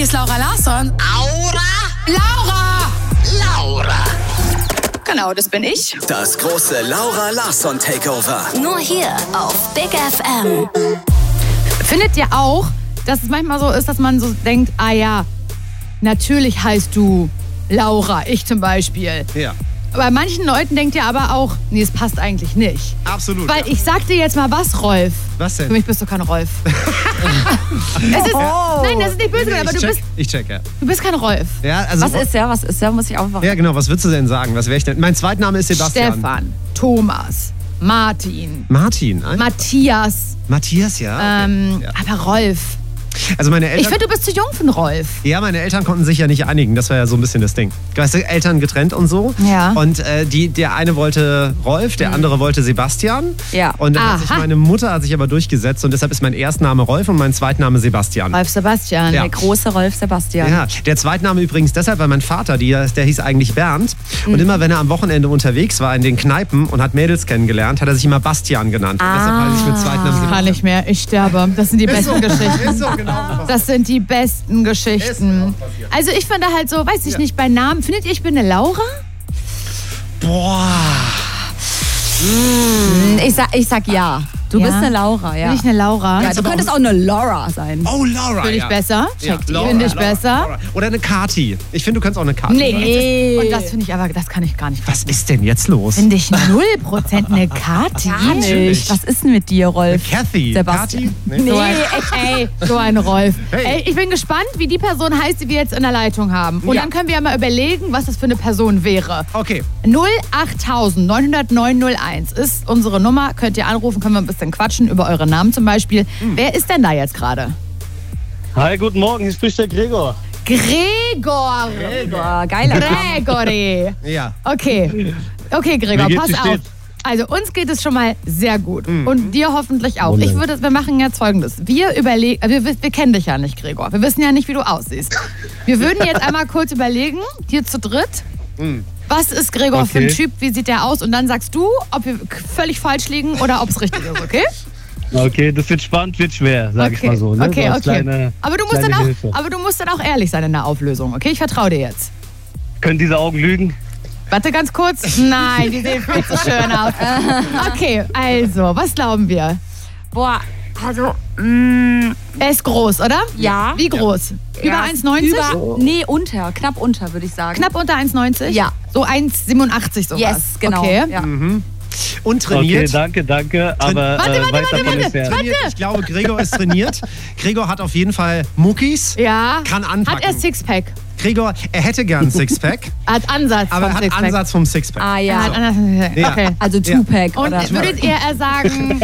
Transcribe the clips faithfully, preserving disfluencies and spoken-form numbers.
ist Laura Larsson. Aura? Laura! Laura. Genau, das bin ich. Das große Laura Larsson Takeover. Nur hier auf Big F M. Findet ihr auch, dass es manchmal so ist, dass man so denkt, ah ja, natürlich heißt du Laura, ich zum Beispiel. Ja. Bei manchen Leuten denkt ihr aber auch, nee, es passt eigentlich nicht. Absolut. Weil ja. ich sag dir jetzt mal was, Rolf. Was denn? Für mich bist du kein Rolf. es ist, Oh. Nein, das ist nicht böse, Nee, nee, aber ich du check, bist, Ich check, ja. du bist kein Rolf. ja also, Was ist der? Was ist der? Muss ich auch Ja, genau. Was würdest du denn sagen? Was wäre ich denn? Mein Zweitname ist Sebastian. Stefan, Thomas, Martin, Martin. Ein? Matthias, Matthias, ja. Okay. ähm, ja. aber Rolf. Also meine Eltern... Ich finde, du bist zu jung für einen Rolf. Ja, meine Eltern konnten sich ja nicht einigen. Das war ja so ein bisschen das Ding. Weißt du, Eltern getrennt und so. Ja. Und äh, die, der eine wollte Rolf, der andere wollte Sebastian. Ja. Und dann hat sich Aha. meine Mutter hat sich aber durchgesetzt und deshalb ist mein Erstname Rolf und mein Zweitname Sebastian. Rolf Sebastian. Ja. Der große Rolf Sebastian. Ja, der Zweitname übrigens deshalb, weil mein Vater, die, der hieß eigentlich Bernd. Mhm. Und immer wenn er am Wochenende unterwegs war in den Kneipen und hat Mädels kennengelernt, hat er sich immer Bastian genannt. Und deshalb habe ich mit Zweitnamen Kann nicht mehr, ich sterbe. Das sind die besten Geschichten. Ist so, genau. Das sind die besten Geschichten. Also ich finde halt so, weiß ich Ja. nicht, bei Namen, findet ihr, ich bin eine Laura? Boah. Ich sag, ich sag ja. Du Ja? bist eine Laura, ja. Bin ich eine Laura? ja du aber könntest auch- auch eine Laura sein. Oh, Laura. Finde ich ja. besser? Ja, Laura, Finde ich Laura, besser? Laura. Oder eine Kati. Ich finde, du kannst auch eine Kati sein. Nee. Und das finde ich aber, das kann ich gar nicht. Was ist denn jetzt los? Finde ich null Prozent eine Kati. Gar Natürlich. nicht. Was ist denn mit dir, Rolf? Kathy. Sebastian. Kati? So ein, ey, so ein Rolf. Hey. Ey, ich bin gespannt, wie die Person heißt, die wir jetzt in der Leitung haben. Und Ja. dann können wir ja mal überlegen, was das für eine Person wäre. Okay. null acht neun null neun null eins ist unsere Nummer. Könnt ihr anrufen, können wir ein bisschen quatschen über eure Namen zum Beispiel. Wer ist denn da jetzt gerade? Hi, guten Morgen, hier spricht der Gregor. Gregor. Gregor, geiler Name. Gregory. Ja. Okay. Okay, Gregor, Wie geht's, pass wie auf. steht's? Also uns geht es schon mal sehr gut. Mhm. Und dir hoffentlich auch. Wunderbar. Ich würde, wir machen jetzt Folgendes. Wir überlegen, wir, wir kennen dich ja nicht, Gregor. Wir wissen ja nicht, wie du aussiehst. Wir würden jetzt einmal kurz überlegen, hier zu dritt, was ist Gregor für ein Okay. Typ, wie sieht der aus? Und dann sagst du, ob wir völlig falsch liegen oder ob es richtig ist, okay? Okay, das wird spannend, wird schwer, sag ich Okay, mal so. Ne? okay, so als okay. Kleine, aber, du musst kleine dann auch, Hilfe. aber du musst dann auch ehrlich sein in der Auflösung, okay? Ich vertraue dir jetzt. Können diese Augen lügen? Warte ganz kurz. Nein, die sehen viel zu schön aus. Okay, also, was glauben wir? Boah, also, mh, Er ist groß, oder? ja. Wie groß? Über Ja, eins neunzig? Über, nee, unter, knapp unter, würde ich sagen. Knapp unter eins neunzig? Ja. So eins siebenundachtzig sowas? Yes, genau. Okay. Ja. Und trainiert. Okay, danke, danke, aber Warte, äh, warte, weit warte, davon warte. entfernt. trainiert. Ich glaube, Gregor ist trainiert. Gregor hat auf jeden Fall Muckis. Ja. Kann anpacken. Hat er Sixpack? Gregor, er hätte gern ein Sixpack, Hat Ansatz aber vom er hat Sixpack. Ansatz vom Sixpack. Ah Er ja. hat Ansatz. Ja. Okay. Also Tupac, Und oder? würdet ihr eher sagen...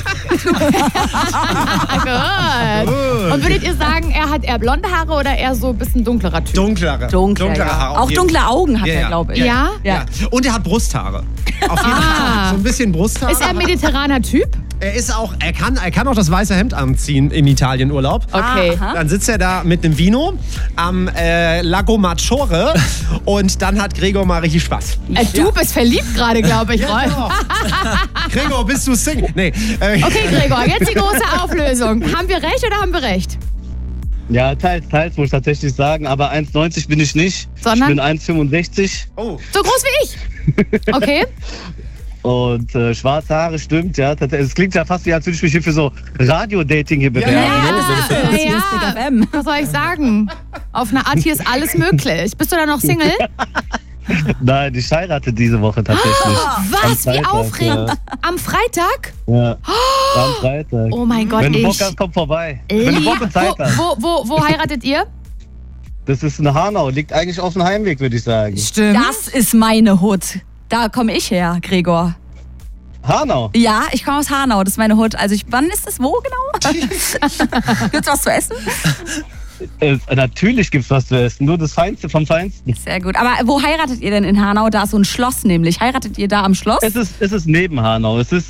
Gut. Und würdet ihr sagen, er hat eher blonde Haare oder eher so ein bisschen dunklerer Typ? Dunklere. Dunkler, Dunklere ja. Haare. auf Auch jeden dunkle Augen hat Ja, er, ja. glaube ich. Ja, Ja? Ja. Und er hat Brusthaare. Auf jeden Ah. Fall. So ein bisschen Brusthaare. Ist er ein mediterraner Typ? Er ist auch, er kann, er kann auch das weiße Hemd anziehen im Italienurlaub. Okay. Aha. Dann sitzt er da mit einem Vino am äh, Lago Maggiore und dann hat Gregor mal richtig Spaß. Äh, du bist verliebt gerade, glaube ich, Rolf. Genau. Gregor, bist du Single? Nee. Äh, Okay, Gregor, jetzt die große Auflösung. Haben wir recht oder haben wir recht? Ja, teils, teils muss ich tatsächlich sagen, aber eins neunzig bin ich nicht. Sondern? Ich bin eins fünfundsechzig Oh. So groß wie ich. Okay. und äh, schwarze Haare, stimmt, ja. tats- Es klingt ja fast wie, als würde ich mich hier für so Radio-Dating hier bewerben. Ja, ne? das ist, Das hier ist ja, Big F M. was soll ich sagen? Auf eine Art hier ist alles möglich. Bist du da noch Single? Nein, ich heirate diese Woche tatsächlich. Am Was? Wie Freitag, aufregend. Am Freitag? Ja. Am Freitag. Oh mein Gott, Wenn du Bock ich... hast, komm vorbei. Wenn du Bock und Zeit hast. Wo, wo, wo, wo heiratet ihr? Das ist eine Hanau, liegt eigentlich auf dem Heimweg, würde ich sagen. Stimmt. Das ist meine Hut. Da komme ich her, Gregor. Hanau? Ja, ich komme aus Hanau, das ist meine Hut. Also ich, wann ist das wo genau? Gibt's was zu essen? Äh, natürlich gibt's was zu essen, nur das Feinste vom Feinsten. Sehr gut. Aber wo heiratet ihr denn in Hanau? Da ist so ein Schloss nämlich. Heiratet ihr da am Schloss? Es ist, es ist neben Hanau. Es ist